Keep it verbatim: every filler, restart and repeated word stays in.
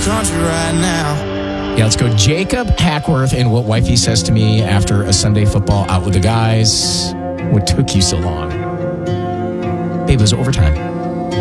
country right now. Yeah, let's go. Jacob Hackworth and what wifey says to me after a Sunday football out with the guys. What took you so long? Babe, it was overtime.